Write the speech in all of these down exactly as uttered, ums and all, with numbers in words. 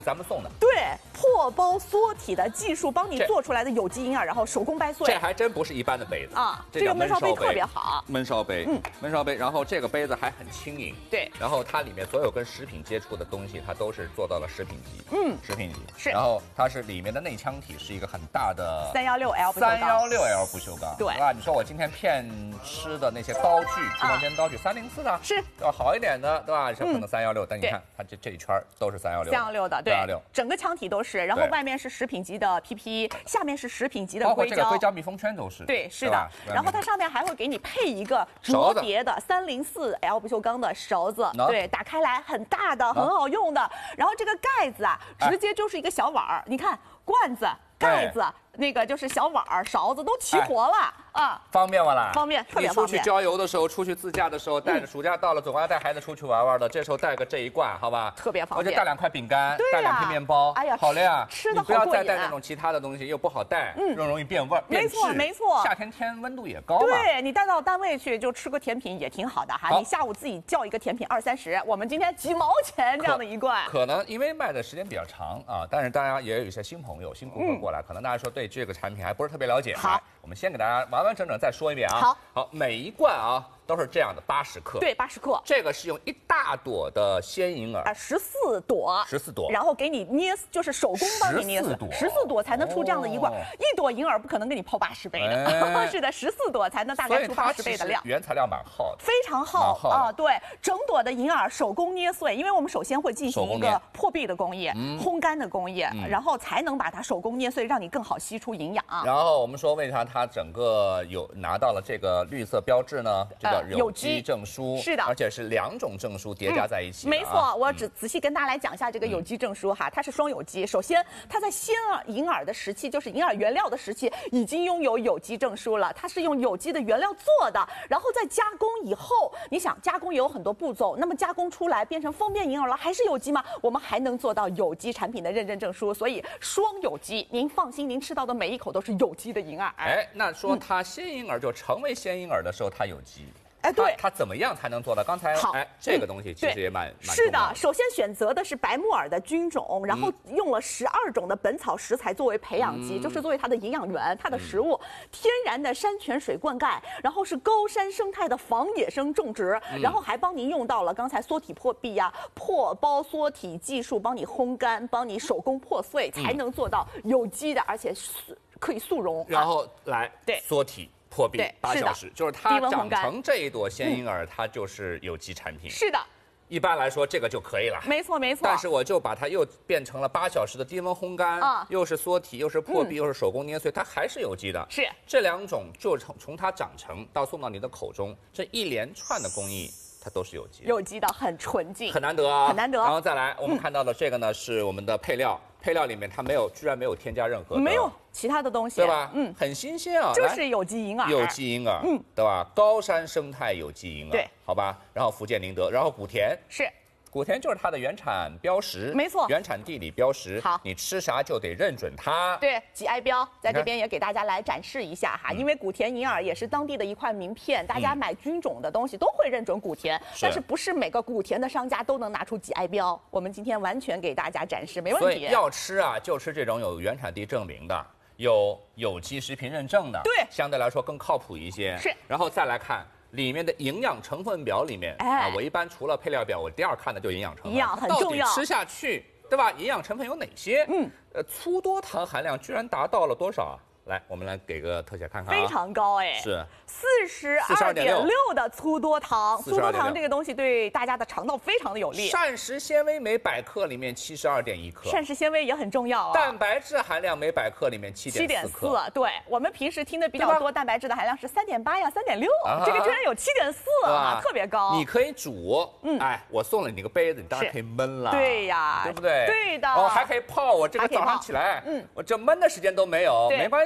咱们送的， 对，破包缩体的技术帮你做出来的有机银耳，然后手工掰碎。 这还真不是一般的杯子啊，这个焖烧杯特别好。 焖烧杯，嗯，焖烧杯，然后这个杯子还很轻盈。 对， 然后它里面所有跟食品接触的东西，它都是做到了食品级。 嗯， 食品级是。 然后它是里面的内腔体是一个很大的三幺六 L 不锈钢。 三幺六 L 不锈钢。 对， 吧？你说我今天片吃的那些刀具，直播间刀具三零四的， 是， 对吧？好一点的，对吧？是可能三幺六，但你看它这这一圈都是三幺六。 三幺六的，对，整个腔体都是，然后外面是食品级的 P P， 下面是食品级的硅胶，包括这个硅胶密封圈都是。 对，是的。然后它上面还会给你配一个折叠的三零四 L 不锈钢的勺子，对，打开来很大的，很好用的。然后这个盖子啊，直接就是一个小碗儿，你看罐子、盖子。那个就是小碗儿、勺子都齐活了、哎、啊， 方便不啦？ 方便，特别方便。 你出去郊游的时候，出去自驾的时候，带着暑假到了，总要带孩子出去玩玩的，这时候带个这一罐，好吧？ 特别方便。 而且带两块饼干， 对、啊、 带两片面包， 哎呀， 好了呀， 吃的好过瘾、啊。你不要再带那种其他的东西，又不好带，嗯，又容易变味儿。 没错，没错。 夏天天温度也高嘛。 对你带到单位去就吃个甜品也挺好的哈。你下午自己叫一个甜品二三十，我们今天几毛钱这样的一罐。 可能因为卖的时间比较长啊，但是大家也有一些新朋友、新顾客过来，嗯、可能大家说对这个产品还不是特别了解。 好， 我们先给大家完完整整再说一遍啊。 好， 好，每一罐啊都是这样的，八十克。 对，八十克。 这个是用一大朵的鲜银耳啊，十四朵， 十四朵， 然后给你捏，就是手工帮你捏死，十四朵才能出这样的一罐。哦、一朵银耳不可能给你泡八十杯的，哎、是的，十四朵才能大概出八十杯的量。 原材料蛮耗的， 非常耗啊。对，整朵的银耳手工捏碎，因为我们首先会进行一个破壁的工艺、嗯、烘干的工艺，嗯、然后才能把它手工捏碎，让你更好吸出营养。 然后我们说，为啥它整个有拿到了这个绿色标志呢？这个有机证书， 是的， 而且是两种证书叠加在一起、啊嗯。 没错，我只仔细跟大家来讲一下这个有机证书哈，它是双有机。首先，它在鲜耳银耳的时期，就是银耳原料的时期，已经拥有有机证书了。它是用有机的原料做的，然后在加工以后，你想加工也有很多步骤，那么加工出来变成方便银耳了，还是有机吗？我们还能做到有机产品的认证证书，所以双有机，您放心，您吃到的每一口都是有机的银耳。 哎，那说它鲜银耳就成为鲜银耳的时候，它有机。 哎，对， 它怎么样才能做到？刚才好， 哎，这个东西其实也蛮蛮是的。首先选择的是白木耳的菌种，然后用了十二种的本草食材作为培养基，嗯、就是作为它的营养源、它的食物。嗯、天然的山泉水灌溉，然后是高山生态的仿野生种植，嗯、然后还帮您用到了刚才缩体破壁呀、破包缩体技术，帮你烘干，帮你手工破碎，才能做到有机的，而且可以速溶。 然后来对缩体。破壁八小时，就是它长成这一朵鲜银耳， 嗯、 它就是有机产品。 是的， 一般来说这个就可以了。 没错没错。 但是我就把它又变成了八小时的低温烘干，啊、又是缩体，又是破壁，嗯、又是手工捏碎，它还是有机的。 是这两种，就从从它长成到送到你的口中，这一连串的工艺。它都是有机的， 有机的，很纯净， 很难得啊， 很难得。 然后再来，我们看到的这个呢，嗯、是我们的配料，配料里面它没有，居然没有添加任何的， 没有其他的东西， 对吧？ 嗯， 很新鲜啊， 就是有机银耳， 有机银耳，嗯，对吧？高山生态有机银耳， 对， 好吧。然后福建宁德，然后古田是。 古田就是它的原产标识， 没错， 原产地理标识。 好， 你吃啥就得认准它。 对 ，G I 标在这边也给大家来展示一下哈，因为古田银耳也是当地的一块名片，大家买菌种的东西都会认准古田，但是不是每个古田的商家都能拿出 G I 标。我们今天完全给大家展示，没问题。 所以要吃啊，就吃这种有原产地证明的，有有机食品认证的， 对， 相对来说更靠谱一些。 是， 然后再来看。里面的营养成分表里面，哎、啊，我一般除了配料表，我第二看的就营养成分。 营养很重要， 到底吃下去，对吧？营养成分有哪些？嗯，呃，粗多糖含量居然达到了多少啊？来，我们来给个特写看看、啊， 非常高哎， 是四十二点六的粗多糖，粗多糖这个东西对大家的肠道非常的有利。 膳食纤维每百克里面七十二点一克， 膳食纤维也很重要啊。 蛋白质含量每百克里面七点四克， 对我们平时听的比较多，蛋白质的含量是三点八呀，三点六，这个居然有七点四啊，特别高。 你可以煮，嗯，哎，我送了你个杯子，你当然可以焖了， 对呀， 对不对？ 对的， 哦，还可以泡，我这个早上起来，嗯，我这焖的时间都没有，没关系。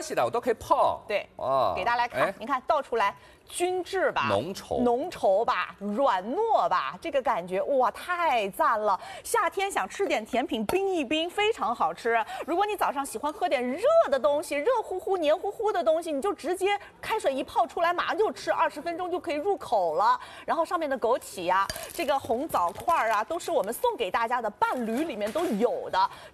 系的，我都可以泡。 对， 哦， 给大家来看，您看倒出来。均质吧， 浓稠， 浓稠吧，软糯吧，这个感觉哇，太赞了！夏天想吃点甜品，冰一冰，非常好吃。如果你早上喜欢喝点热的东西，热乎乎、黏糊糊的东西，你就直接开水一泡出来，马上就吃，二十分钟就可以入口了。然后上面的枸杞呀、啊，这个红枣块啊，都是我们送给大家的伴侣里面都有的。